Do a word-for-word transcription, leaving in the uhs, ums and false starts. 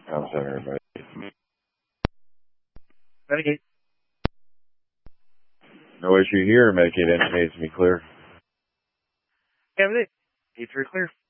I'm sorry, everybody. Medicaid. No issue here. Medicaid indicates me clear. Yeah, it is. It's very clear.